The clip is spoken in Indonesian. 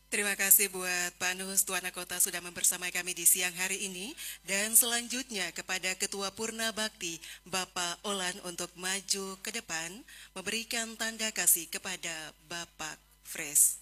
Terima kasih buat Pak Nus, Tuan Kota sudah membersamai kami di siang hari ini. Dan selanjutnya kepada Ketua Purna Bakti, Bapak Olan untuk maju ke depan, memberikan tanda kasih kepada Bapak Fresh.